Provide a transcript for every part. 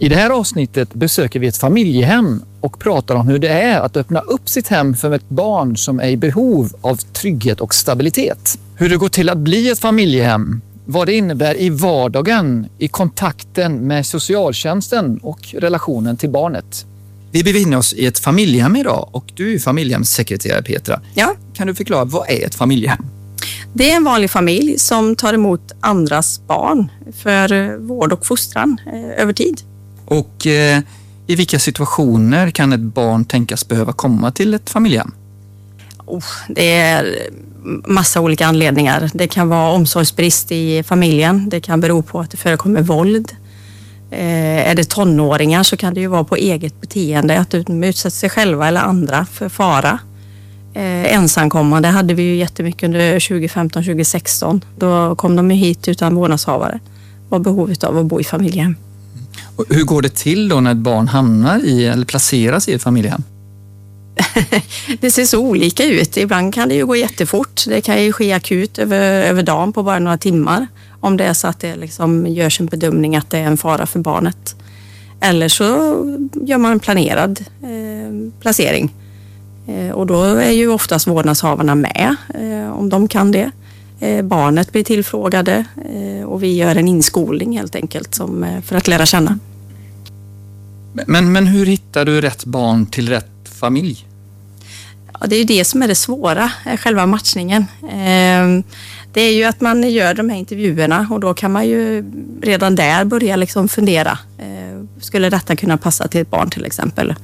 I det här avsnittet besöker vi ett familjehem och pratar om hur det är att öppna upp sitt hem för ett barn som är i behov av trygghet och stabilitet. Hur det går till att bli ett familjehem, vad det innebär i vardagen, i kontakten med socialtjänsten och relationen till barnet. Vi befinner oss i ett familjehem idag och du är familjehemssekreterare, Petra. Ja. Kan du förklara, vad är ett familjehem? Det är en vanlig familj som tar emot andras barn för vård och fostran över tid. Och i vilka situationer kan ett barn tänkas behöva komma till ett familjehem? Det är massa olika anledningar. Det kan vara omsorgsbrist i familjen. Det kan bero på att det förekommer våld. Är det tonåringar så kan det ju vara på eget beteende, att de utsätter sig själva eller andra för fara. Ensamkommande hade vi ju jättemycket under 2015-2016. Då kom de hit utan vårdnadshavare. Var behovet av att bo i familjehem. Och hur går det till då när ett barn hamnar i eller placeras i ett familjehem? Det ser så olika ut. Ibland kan det ju gå jättefort. Det kan ju ske akut över dagen på bara några timmar. Om det är så att det liksom görs en bedömning att det är en fara för barnet. Eller så gör man en planerad placering. Och då är ju oftast vårdnadshavarna med om de kan det. Barnet blir tillfrågade och vi gör en inskolning helt enkelt för att lära känna. Men hur hittar du rätt barn till rätt familj? Ja, det är ju det som är det svåra, själva matchningen. Det är ju att man gör de här intervjuerna och då kan man ju redan där börja liksom fundera. Skulle detta kunna passa till ett barn till exempel?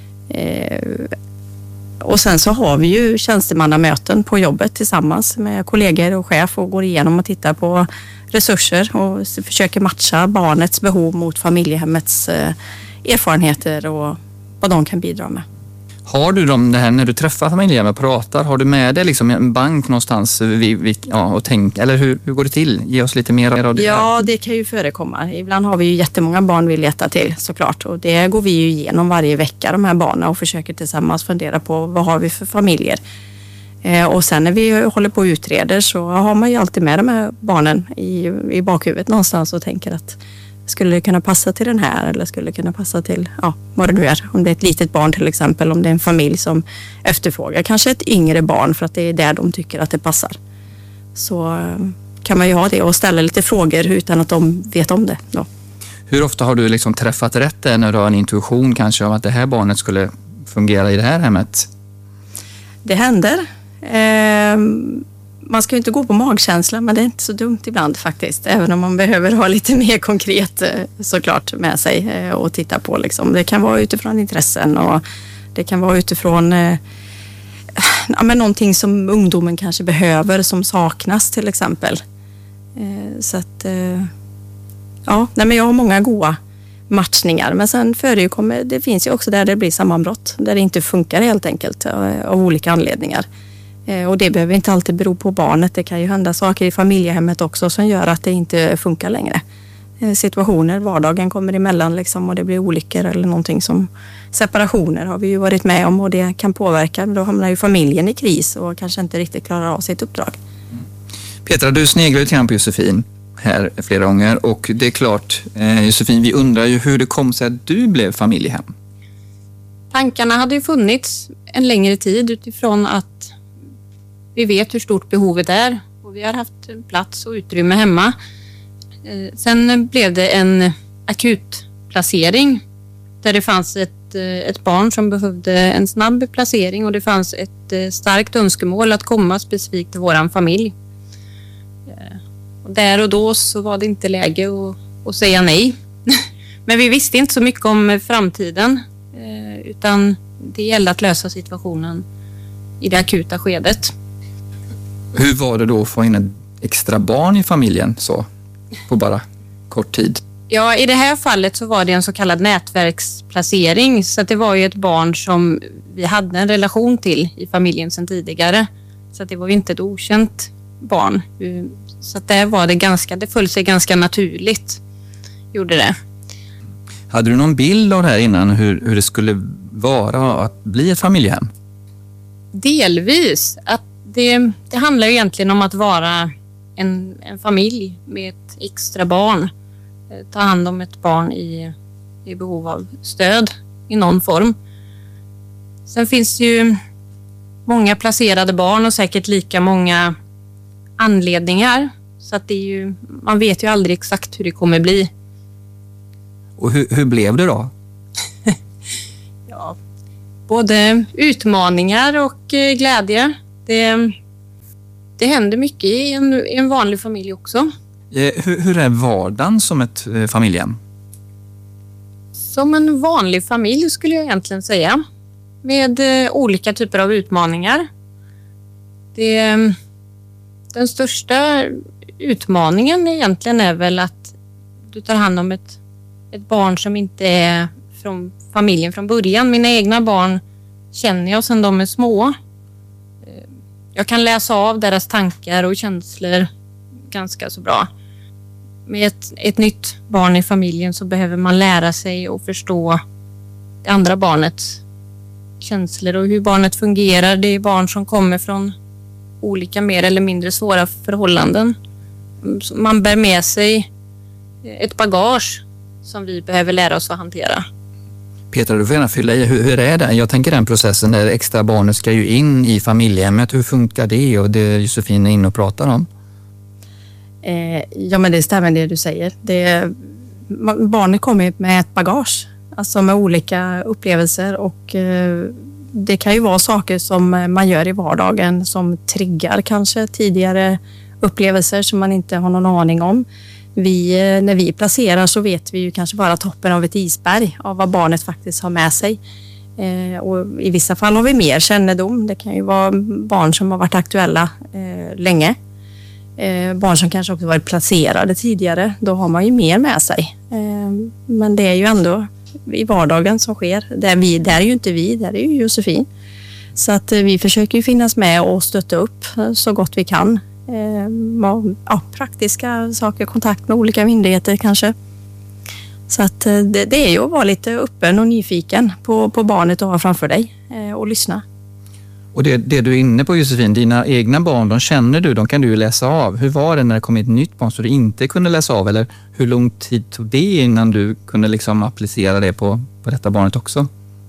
Och sen så har vi ju tjänstemannamöten på jobbet tillsammans med kollegor och chef och går igenom och tittar på resurser och försöker matcha barnets behov mot familjehemmets erfarenheter och vad de kan bidra med. Har du dem det här när du träffar familjehem och pratar? Har du med dig liksom en bank någonstans och tänk, eller hur går det till? Ge oss lite mer av det. Ja, det kan ju förekomma. Ibland har vi ju jättemånga barn vi letar till såklart och det går vi ju igenom varje vecka de här barnen och försöker tillsammans fundera på vad har vi för familjer. Och sen när vi håller på och utreder så har man ju alltid med de här barnen i bakhuvudet någonstans och tänker att skulle det kunna passa till den här eller skulle det kunna passa till vad det nu är. Om det är ett litet barn till exempel, om det är en familj som efterfrågar kanske ett yngre barn för att det är där de tycker att det passar. Så kan man ju ha det och ställa lite frågor utan att de vet om det då. Hur ofta har du liksom träffat rätt när du har en intuition kanske om att det här barnet skulle fungera i det här hemmet? Det händer. Man ska ju inte gå på magkänsla, men det är inte så dumt ibland faktiskt. Även om man behöver ha lite mer konkret såklart med sig och titta på. Liksom. Det kan vara utifrån intressen och det kan vara utifrån någonting som ungdomen kanske behöver som saknas till exempel. Så att men jag har många goda matchningar. Men sen förekommer, det finns ju också där det blir sammanbrott. Där det inte funkar helt enkelt av olika anledningar. Och det behöver inte alltid bero på barnet. Det kan ju hända saker i familjehemmet också som gör att det inte funkar längre. Situationer, vardagen kommer emellan liksom och det blir olyckor eller någonting som separationer har vi ju varit med om och det kan påverka. Då hamnar ju familjen i kris och kanske inte riktigt klarar av sitt uppdrag. Petra, du sneglar lite grann på Josefin här flera gånger och det är klart, Josefin, vi undrar ju hur det kom sig att du blev familjehem. Tankarna hade ju funnits en längre tid utifrån att vi vet hur stort behovet är och vi har haft plats och utrymme hemma. Sen blev det en akutplacering där det fanns ett barn som behövde en snabb placering och det fanns ett starkt önskemål att komma specifikt till våran familj. Och där och då så var det inte läge att säga nej. Men vi visste inte så mycket om framtiden utan det gällde att lösa situationen i det akuta skedet. Hur var det då att få in ett extra barn i familjen så på bara kort tid? Ja, i det här fallet så var det en så kallad nätverksplacering så att det var ju ett barn som vi hade en relation till i familjen sedan tidigare. Så att det var ju inte ett okänt barn. Så att det föll sig ganska naturligt, gjorde det. Hade du någon bild av det här innan hur det skulle vara att bli ett familjehem? Delvis. Att det handlar ju egentligen om att vara en familj med ett extra barn. Ta hand om ett barn i är i behov av stöd i någon form. Sen finns det ju många placerade barn och säkert lika många anledningar. Så att det är ju, man vet ju aldrig exakt hur det kommer bli. Och hur blev det då? Ja, både utmaningar och glädje. Det händer mycket i en vanlig familj också. Hur är vardagen som ett familjehem? Som en vanlig familj skulle jag egentligen säga. Med olika typer av utmaningar. Den största utmaningen egentligen är väl att du tar hand om ett barn som inte är från familjen från början. Mina egna barn känner jag sedan de är små. Jag kan läsa av deras tankar och känslor ganska så bra. Med ett nytt barn i familjen så behöver man lära sig och förstå det andra barnets känslor och hur barnet fungerar. Det är barn som kommer från olika mer eller mindre svåra förhållanden. Man bär med sig ett bagage som vi behöver lära oss att hantera. Petra, du får gärna fylla i. Hur är det? Jag tänker den processen där extra barnet ska ju in i familjehemmet. Hur funkar det? Och det Josefin är inne och pratar om. Ja, men det stämmer det du säger. Barnet kommer med ett bagage. Alltså med olika upplevelser och det kan ju vara saker som man gör i vardagen som triggar kanske tidigare upplevelser som man inte har någon aning om. När vi placerar så vet vi ju kanske bara toppen av ett isberg av vad barnet faktiskt har med sig. Och i vissa fall har vi mer kännedom. Det kan ju vara barn som har varit aktuella länge. Barn som kanske också varit placerade tidigare. Då har man ju mer med sig. Men det är ju ändå i vardagen som sker. Där är ju inte vi, där är ju Josefin. Så att vi försöker ju finnas med och stötta upp så gott vi kan. Praktiska saker, kontakt med olika myndigheter kanske. Så att det är ju att vara lite öppen och nyfiken på barnet du har framför dig och lyssna. Och det du är inne på Josefin, dina egna barn, de känner du, de kan du läsa av. Hur var det när det kom ett nytt barn så du inte kunde läsa av? Eller hur lång tid tog det innan du kunde liksom applicera det på detta barnet också?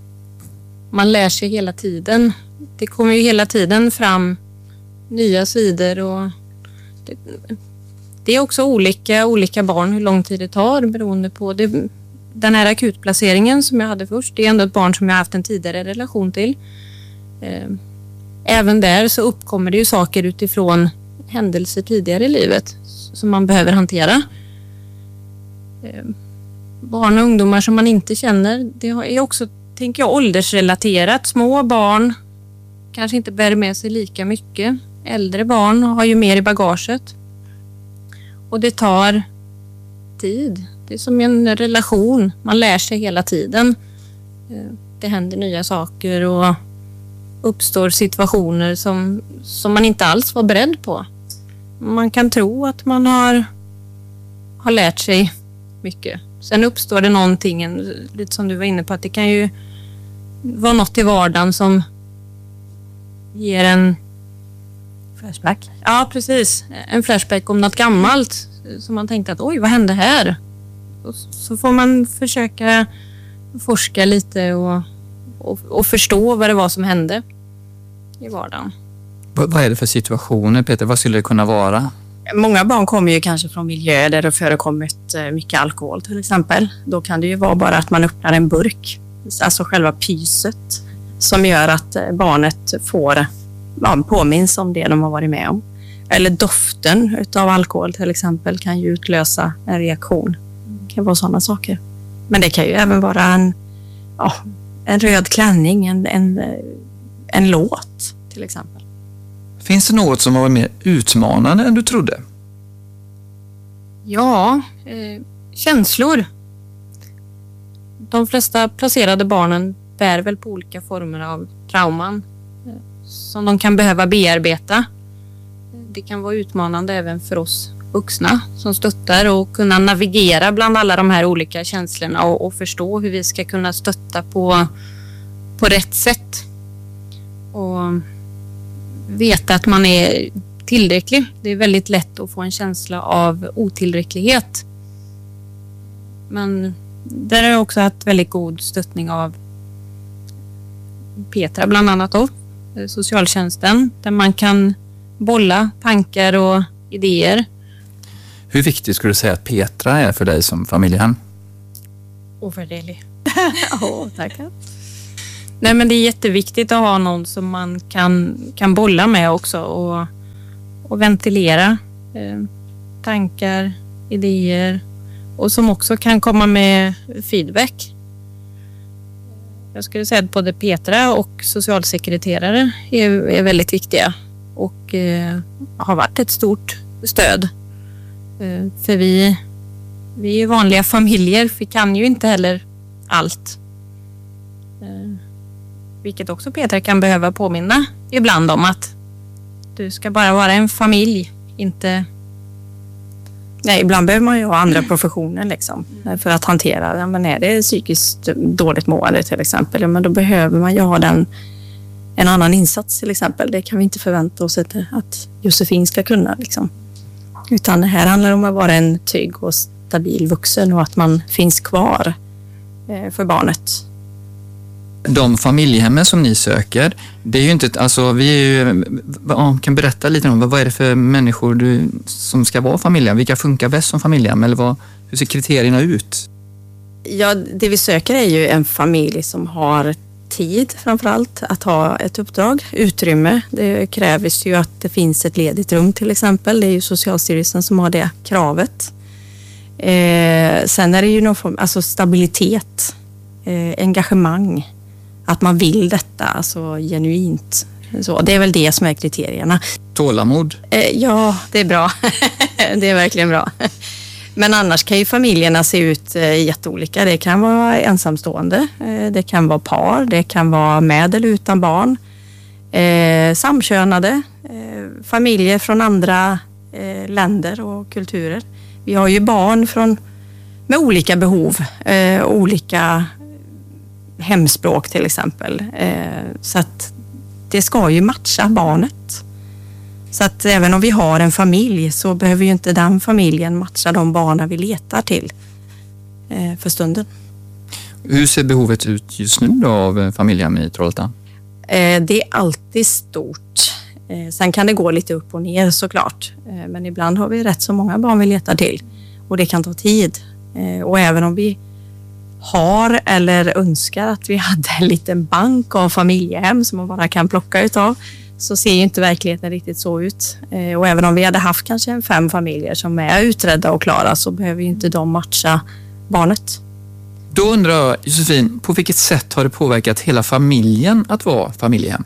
Man lär sig hela tiden. Det kommer ju hela tiden fram nya sidor och det är också olika barn hur lång tid det tar beroende på det. Den här akutplaceringen som jag hade först, det är ändå ett barn som jag haft en tidigare relation till. Även där så uppkommer det ju saker utifrån händelser tidigare i livet som man behöver hantera. Barn och ungdomar som man inte känner, det är också, tänker jag, åldersrelaterat. Små barn kanske inte bär med sig lika mycket. Äldre barn har ju mer i bagaget. Och det tar tid. Det är som en relation. Man lär sig hela tiden. Det händer nya saker och uppstår situationer som man inte alls var beredd på. Man kan tro att man har lärt sig mycket. Sen uppstår det någonting, lite som du var inne på, att det kan ju vara något i vardagen som ger en flashback. Ja, precis. En flashback om något gammalt som man tänkte att oj, vad hände här? Och så får man försöka forska lite och förstå vad det var som hände i vardagen. Vad är det för situationer, Peter? Vad skulle det kunna vara? Många barn kommer ju kanske från miljöer där det förekommit mycket alkohol till exempel. Då kan det ju vara bara att man öppnar en burk, alltså själva pyset, som gör att barnet får påminns om det de har varit med om. Eller doften utav alkohol till exempel kan ju utlösa en reaktion. Det kan vara sådana saker. Men det kan ju även vara en röd klänning, en låt till exempel. Finns det något som var mer utmanande än du trodde? Ja, känslor. De flesta placerade barnen bär väl på olika former av trauman som de kan behöva bearbeta. Det kan vara utmanande även för oss vuxna som stöttar och kunna navigera bland alla de här olika känslorna och förstå hur vi ska kunna stötta på rätt sätt. Och veta att man är tillräcklig. Det är väldigt lätt att få en känsla av otillräcklighet. Men där har jag också haft väldigt god stöttning av Petra bland annat då, socialtjänsten, där man kan bolla tankar och idéer. Hur viktigt skulle du säga att Petra är för dig som familjehem? Ovärderlig. Tackar. Nej, men det är jätteviktigt att ha någon som man kan bolla med också och ventilera tankar, idéer och som också kan komma med feedback. Jag skulle säga att både Petra och socialsekreterare är väldigt viktiga och har varit ett stort stöd. För vi är vanliga familjer, vi kan ju inte heller allt. Vilket också Petra kan behöva påminna ibland om, att du ska bara vara en familj, inte... Nej, ibland behöver man ju ha andra professioner liksom, för att hantera det. Men är det psykiskt dåligt mående till exempel, men då behöver man ju ha en annan insats till exempel. Det kan vi inte förvänta oss att Josefin ska kunna liksom. Utan det här handlar om att vara en trygg och stabil vuxen och att man finns kvar för barnet. De familjehemmen som ni söker, det är ju inte, alltså vi är ju, kan berätta lite om vad är det för människor som ska vara familjehem? Vilka funkar bäst som familjehem? Eller hur ser kriterierna ut? Ja, det vi söker är ju en familj som har tid framförallt att ha ett uppdrag, utrymme. Det krävs ju att det finns ett ledigt rum till exempel. Det är ju Socialstyrelsen som har det kravet. Sen är det ju någon form, alltså stabilitet, engagemang. Att man vill detta, alltså genuint. Så, det är väl det som är kriterierna. Tålamod? Ja, det är bra. Det är verkligen bra. Men annars kan ju familjerna se ut jätteolika. Det kan vara ensamstående, det kan vara par, det kan vara med eller utan barn. Samkönade, familjer från andra länder och kulturer. Vi har ju barn med olika behov, olika hemspråk till exempel. Så att det ska ju matcha barnet. Så att även om vi har en familj så behöver ju inte den familjen matcha de barnen vi letar till för stunden. Hur ser behovet ut just nu då av familjehem i Trollhättan? Det är alltid stort. Sen kan det gå lite upp och ner såklart. Men ibland har vi rätt så många barn vi letar till. Och det kan ta tid. Och även om vi har eller önskar att vi hade en liten bank av familjehem som man bara kan plocka utav, så ser ju inte verkligheten riktigt så ut. Och även om vi hade haft kanske 5 familjer som är utredda och klara, så behöver ju inte de matcha barnet. Då undrar jag, Josefin, på vilket sätt har det påverkat hela familjen att vara familjehem?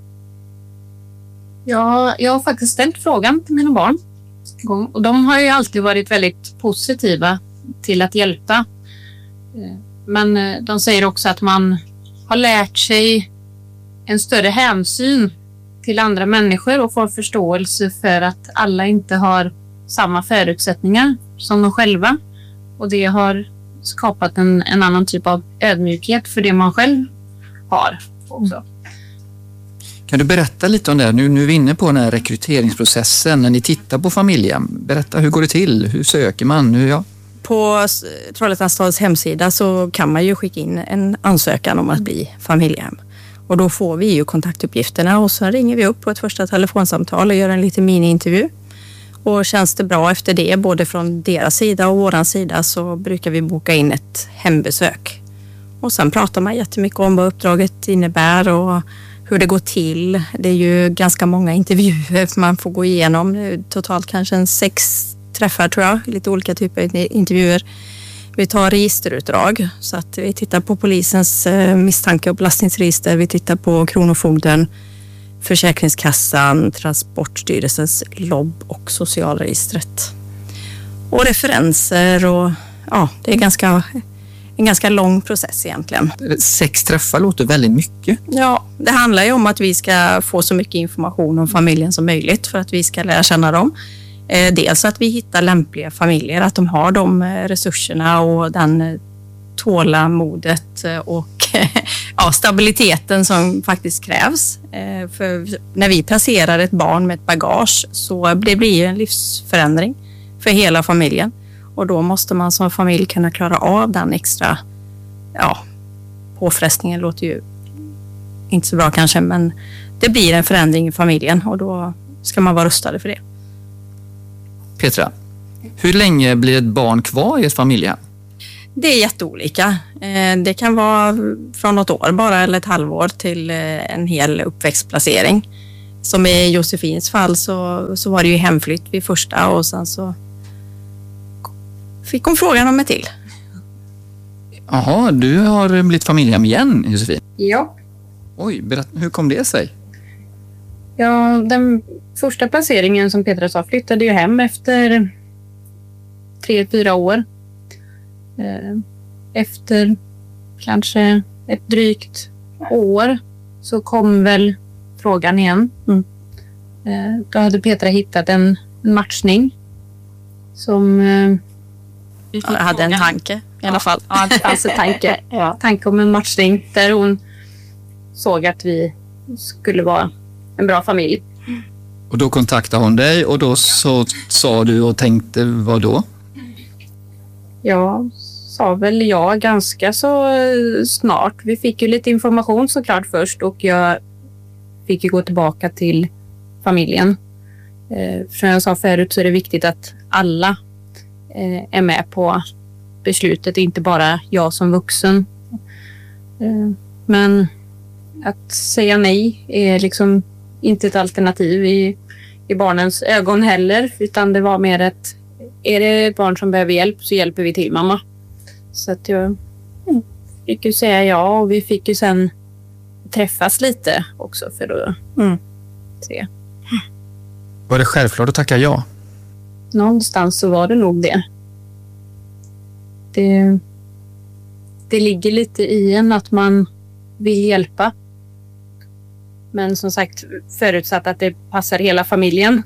Ja, jag har faktiskt ställt frågan till mina barn. Och de har ju alltid varit väldigt positiva till att hjälpa. Men de säger också att man har lärt sig en större hänsyn till andra människor och får förståelse för att alla inte har samma förutsättningar som de själva. Och det har skapat en annan typ av ödmjukhet för det man själv har också. Kan du berätta lite om det? Nu är vi inne på den här rekryteringsprocessen när ni tittar på familjen. Berätta, hur går det till? Hur söker man? På Trollhättans stads hemsida så kan man ju skicka in en ansökan om att bli familjehem. Och då får vi ju kontaktuppgifterna och så ringer vi upp på ett första telefonsamtal och gör en liten mini-intervju. Och känns det bra efter det, både från deras sida och våran sida, så brukar vi boka in ett hembesök. Och sen pratar man jättemycket om vad uppdraget innebär och hur det går till. Det är ju ganska många intervjuer man får gå igenom. Totalt kanske 6 träffar tror jag, lite olika typer av intervjuer. Vi tar registerutdrag så att vi tittar på polisens misstanke- och belastningsregister. Vi tittar på Kronofogden, Försäkringskassan, Transportstyrelsens LOB och socialregistret. Och referenser och ja, det är en ganska lång process egentligen. 6 träffar låter väldigt mycket. Ja, det handlar ju om att vi ska få så mycket information om familjen som möjligt för att vi ska lära känna dem. Dels att vi hittar lämpliga familjer, att de har de resurserna och den tålamodet och stabiliteten som faktiskt krävs. För när vi placerar ett barn med ett bagage så det blir en livsförändring för hela familjen. och då måste man som familj kunna klara av den extra påfrestningen. Låter ju inte så bra kanske, men det blir en förändring i familjen och då ska man vara rustad för det. Petra, hur länge blir ett barn kvar i ett familjehem? Det är jätteolika. Det kan vara från något år bara eller ett halvår till en hel uppväxtplacering. Som i Josefins fall så var det ju hemflytt vid första och sen så fick hon frågan om ett till. Jaha, du har blivit familjehem igen, Josefin. Ja. Oj, hur kom det sig? Ja, den första placeringen som Petra sa flyttade ju hem efter 3-4 år. Efter kanske ett drygt år så kom väl frågan igen. Då hade Petra hittat en matchning som... Jag hade en tanke i alla fall. Ja, det fanns en tanke. Tanke om en matchning där hon såg att vi skulle vara en bra familj. Och då kontaktade hon dig och då så sa du och tänkte vad då? Ja, sa väl jag ganska så snart. Vi fick ju lite information såklart först och jag fick ju gå tillbaka till familjen. Som jag sa förut så är det viktigt att alla är med på beslutet, inte bara jag som vuxen. Men att säga nej är liksom inte ett alternativ i barnens ögon heller, utan det var mer ett, är det ett barn som behöver hjälp så hjälper vi till mamma. Så att jag fick ju säga ja och vi fick ju sen träffas lite också för att se. Var det självklart att tacka ja? Någonstans så var det nog det. Det ligger lite i en att man vill hjälpa. Men som sagt, förutsatt att det passar hela familjen.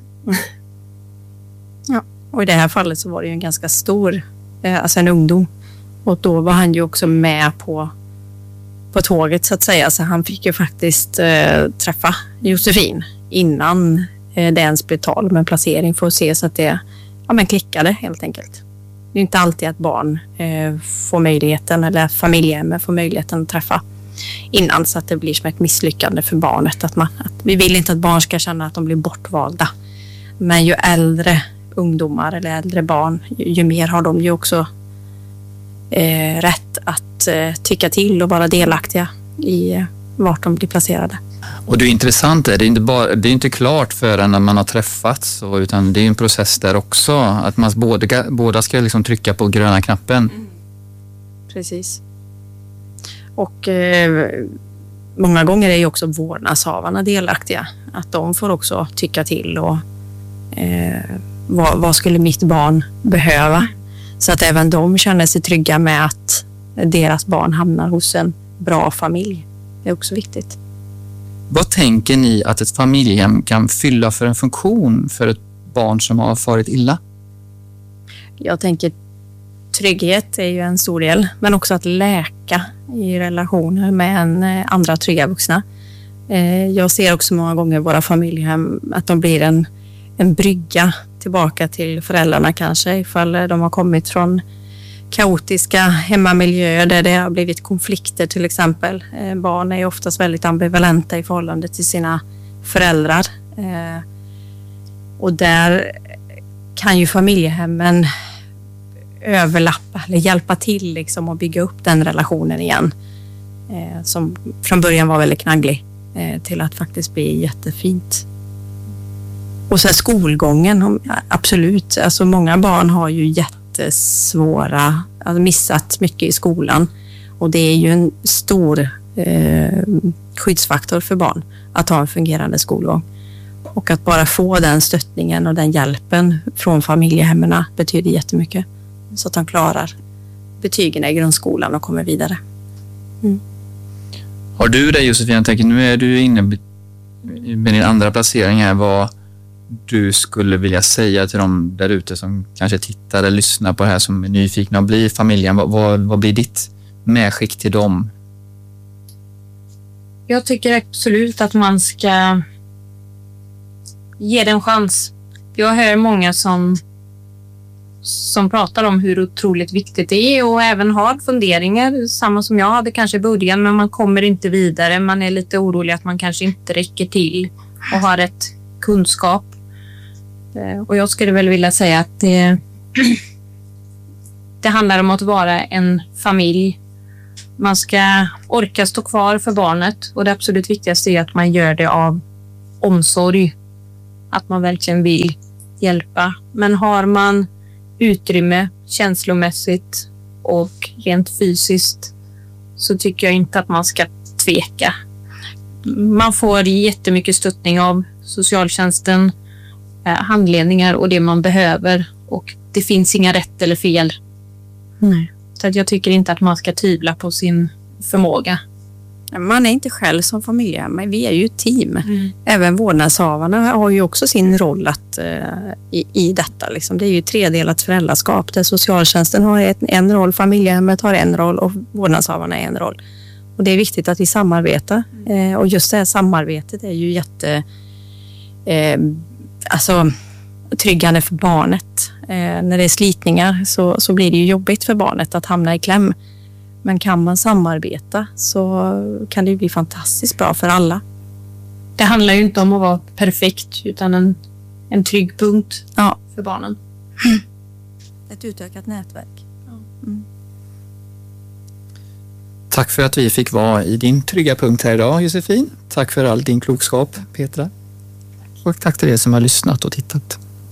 Ja, och i det här fallet så var det ju en ganska stor, alltså en ungdom. Och då var han ju också med på tåget så att säga. Så han fick ju faktiskt träffa Josefin innan det ens blev tal med placering för att se så att det klickade helt enkelt. Det är inte alltid att barn får möjligheten eller att familjehemmet får möjligheten att träffa innan så att det blir som ett misslyckande för barnet. Att vi vill inte att barn ska känna att de blir bortvalda. Men ju äldre ungdomar eller äldre barn, ju mer har de ju också rätt att tycka till och vara delaktiga i vart de blir placerade. Och det är intressant, det är inte klart förrän när man har träffats, utan det är en process där också. Att man båda ska liksom trycka på gröna knappen. Precis. Och många gånger är ju också vårdnadshavarna delaktiga. Att de får också tycka till och vad skulle mitt barn behöva? Så att även de känner sig trygga med att deras barn hamnar hos en bra familj. Det är också viktigt. Vad tänker ni att ett familjehem kan fylla för en funktion för ett barn som har farit illa? Jag tänker trygghet är ju en stor del, men också att läka i relationer med andra trygga vuxna. Jag ser också många gånger våra familjehem att de blir en brygga tillbaka till föräldrarna kanske ifall de har kommit från kaotiska hemmamiljöer där det har blivit konflikter till exempel. Barn är oftast väldigt ambivalenta i förhållande till sina föräldrar. Och där kan ju familjehemmen överlappa eller hjälpa till liksom att bygga upp den relationen igen. Som från början var väldigt knagglig till att faktiskt bli jättefint. Och sen skolgången, absolut. Alltså många barn har ju jättesvåra, alltså missat mycket i skolan. Och det är ju en stor skyddsfaktor för barn att ha en fungerande skolgång. Och att bara få den stöttningen och den hjälpen från familjehemmen betyder jättemycket. Så att de klarar betygen i grundskolan och kommer vidare. Har du det, Josefin? Jag tänker, nu är du inne med din andra placering här. Vad du skulle vilja säga till dem där ute som kanske tittar eller lyssnar på det här som är nyfikna och blir familjen. Vad blir ditt medskick till dem? Jag tycker absolut att man ska ge det en chans. Jag hör många som som pratar om hur otroligt viktigt det är och även har funderingar, samma som jag hade kanske i början, men man kommer inte vidare. Man är lite orolig att man kanske inte räcker till och har rätt kunskap. Och jag skulle väl vilja säga att det handlar om att vara en familj. Man ska orka stå kvar för barnet och det absolut viktigaste är att man gör det av omsorg. Att man verkligen vill hjälpa. Men har man utrymme känslomässigt och rent fysiskt så tycker jag inte att man ska tveka. Man får jättemycket stöttning av socialtjänsten, handledningar och det man behöver. Och det finns inga rätt eller fel. Nej. Så att jag tycker inte att man ska tvivla på sin förmåga. Man är inte själv som familjehem, men vi är ju ett team. Även vårdnadshavarna har ju också sin roll att, i detta. Liksom. Det är ju tredelat föräldraskap där socialtjänsten har en roll, familjehemmet har en roll och vårdnadshavarna har en roll. Och det är viktigt att vi samarbetar. Och just det här samarbetet är ju tryggande för barnet. När det är slitningar så blir det ju jobbigt för barnet att hamna i kläm. Men kan man samarbeta så kan det ju bli fantastiskt bra för alla. Det handlar ju inte om att vara perfekt utan en trygg punkt för barnen. Ett utökat nätverk. Tack för att vi fick vara i din trygga punkt här idag, Josefin. Tack för all din klokskap, Petra. Och tack till er som har lyssnat och tittat.